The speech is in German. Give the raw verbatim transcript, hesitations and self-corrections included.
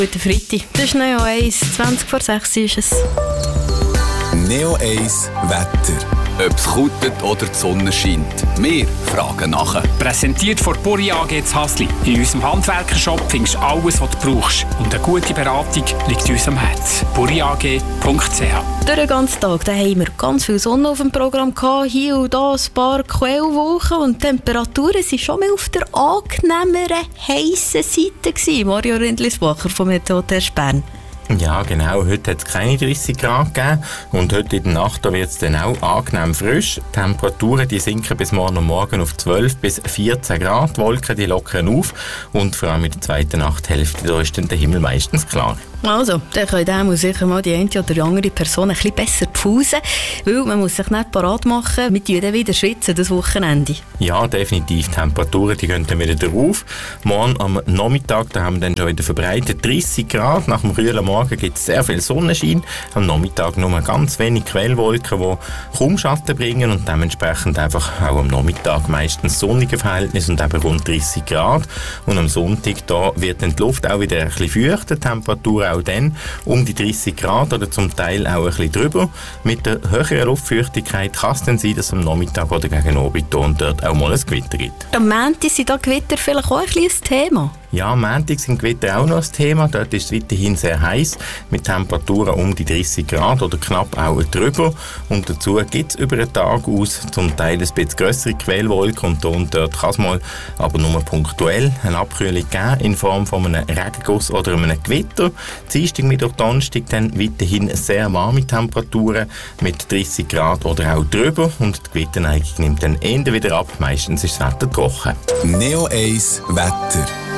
Guten Freitag. Das ist Neo eins. zwanzig vor sechs ist es. Neo eins Wetter. Ob es kutet oder die Sonne scheint. Wir fragen nachher. Präsentiert von Buri A G Hasli. In unserem Handwerkershop findest du alles, was du brauchst. Und eine gute Beratung liegt uns am Herzen. buri a g punkt c h. Durch den ganzen Tag da haben wir ganz viel Sonne auf dem Programm gehabt. Hier und da ein paar Quellwochen. Und die Temperaturen waren schon mal auf der angenehmeren, heissen Seite gewesen. Mario Rindlisbacher vom Meteotest Bern. Ja, genau. Heute hat es keine dreißig Grad gegeben und heute in der Nacht wird es dann auch angenehm frisch. Die Temperaturen die sinken bis morgen und morgen auf zwölf bis vierzehn Grad. Die Wolken die lockern auf und vor allem in der zweiten Nachthälfte da ist dann der Himmel meistens klar. Also, dann können dem sicher mal die eine oder die andere Person ein bisschen besser pfusen, weil man muss sich nicht parat machen. Wir schwitzen dann wieder schwitzen das Wochenende. Ja, definitiv. Die Temperaturen die gehen dann wieder drauf. Morgen am Nachmittag da haben wir dann schon wieder verbreitet dreißig Grad. Nach dem kühlen Morgen gibt es sehr viel Sonnenschein. Am Nachmittag nur ganz wenig Quellwolken, die kaum Schatten bringen und dementsprechend einfach auch am Nachmittag meistens sonnige Verhältnisse und eben rund dreißig Grad. Und am Sonntag da wird dann die Luft auch wieder ein bisschen feuchter, die Temperatur auch dann um die dreißig Grad oder zum Teil auch ein bisschen drüber. Mit der höheren Luftfeuchtigkeit kann es dann sein, dass am Nachmittag oder gegen Abend dort auch mal ein Gewitter gibt. Am Montag sind da Gewitter vielleicht auch ein bisschen ein Thema? Ja, am Montag sind Gewitter auch noch ein Thema. Dort ist es weiterhin sehr heiß mit Temperaturen um die dreißig Grad oder knapp auch drüber. Und dazu gibt es über den Tag aus zum Teil ein bisschen grössere Quellwolken und, und dort kann es mal, aber nur punktuell, eine Abkühlung geben in Form von einem Regenguss oder einem Gewitter. Dienstag, Mittwoch, Donnerstag dann weiterhin sehr warme Temperaturen mit dreißig Grad oder auch drüber und die Gewitterneigung nimmt dann eher wieder ab. Meistens ist das Wetter trocken. Neo eins Wetter.